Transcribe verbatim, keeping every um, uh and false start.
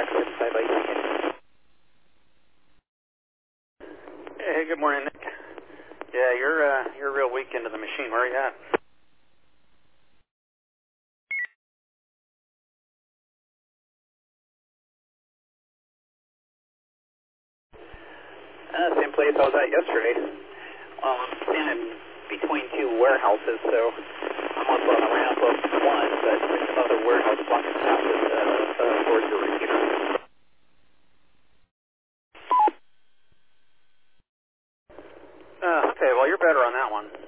Jackson, five by ticket. Hey, good morning, Nick. Yeah, you're uh, you're real weak into the machine. Where are you at? Uh, same place I was at yesterday. Um, I'm standing between two warehouses, so I'm up on the ramp of one, but there's another warehouse blocking the path with, uh, uh, towards the repeater. Uh, okay, well, you're better on that one.